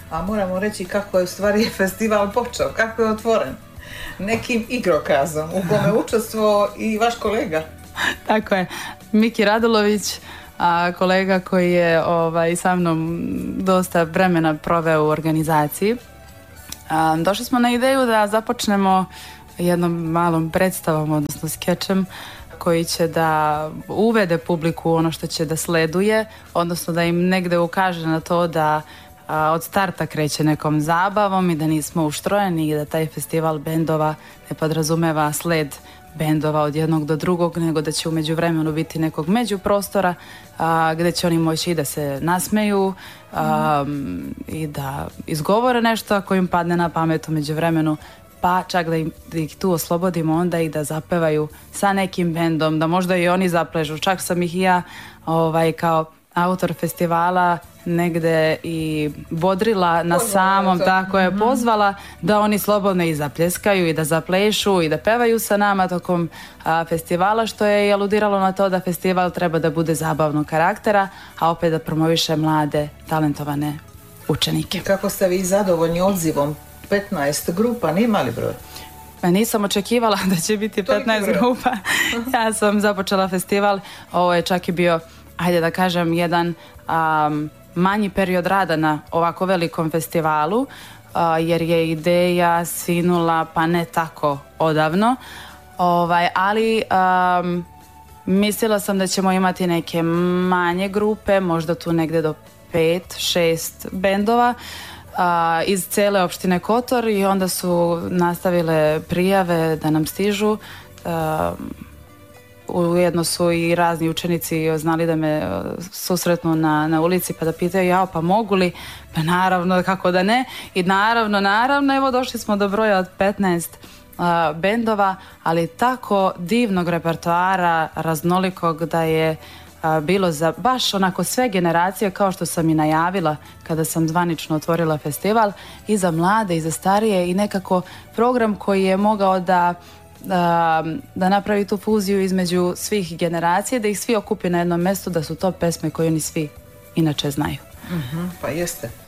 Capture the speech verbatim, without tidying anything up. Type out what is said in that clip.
a moramo reći kako je u stvari festival počeo, kako je otvoren. Nekim igrokazom u kome učestvovao i vaš kolega. Tako je, Miki Radulović, a kolega koji je ovaj, sa mnom dosta vremena proveo u organizaciji. A, došli smo na ideju da započnemo jednom malom predstavom, odnosno skečem, koji će da uvede publiku ono što će da sleduje, odnosno da im negde ukaže na to da a, od starta kreće nekom zabavom i da nismo uštrojeni i da taj festival bendova ne podrazumeva sled bendova od jednog do drugog, nego da će u međuvremenu biti nekog međuprostora a, gde će oni moći i da se nasmeju a, mm. i da izgovore nešto ako im padne na pamet u međuvremenu, pa čak da, im, da ih tu oslobodimo onda i da zapevaju sa nekim bendom, da možda i oni zapležu. Čak sam ih i ja ovaj, kao autor festivala negde i bodrila na pozvala samom, to. Tako je, pozvala da oni slobodno i zapljeskaju i da zaplešu i da pevaju sa nama tokom a, festivala, što je i aludiralo na to da festival treba da bude zabavnog karaktera, a opet da promoviše mlade, talentovane učenike. Kako ste vi zadovoljni odzivom? petnaest grupa, nije mali broj? Nisam očekivala da će biti petnaest grupa. Ja sam započela festival, ovo je čak i bio, hajde da kažem, jedan um, manji period rada na ovako velikom festivalu, uh, jer je ideja sinula pa ne tako odavno, ovaj, ali um, mislila sam da ćemo imati neke manje grupe, možda tu negde do pet, šest bendova, A, iz cele opštine Kotor, i onda su nastavile prijave da nam stižu. A, ujedno su i razni učenici znali da me susretnu na, na ulici pa da pitaju, jao, pa mogu li? Pa naravno, kako da ne. I naravno, naravno, evo došli smo do broja od petnaest a, bendova, ali tako divnog repertoara, raznolikog, da je bilo za baš onako sve generacije, kao što sam i najavila kada sam zvanično otvorila festival, i za mlade i za starije, i nekako program koji je mogao da, da, da napravi tu fuziju između svih generacija, da ih svi okupi na jednom mestu, da su to pesme koje oni svi inače znaju. Uh-huh, pa jeste.